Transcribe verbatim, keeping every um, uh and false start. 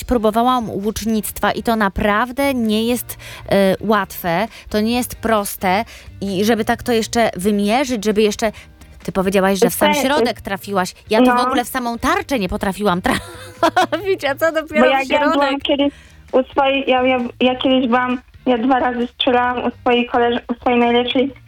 próbowałam łucznictwa i to naprawdę nie jest e, łatwe, to nie jest proste i żeby tak to jeszcze wymierzyć, żeby jeszcze... Ty powiedziałaś, że w sam środek trafiłaś. Ja to No. w ogóle w samą tarczę nie potrafiłam trafić, a co Bo dopiero jak w ja byłam środek. kiedyś u swojej, ja, ja, ja kiedyś byłam, ja dwa razy strzelałam u swojej koleż- u swojej najlepszej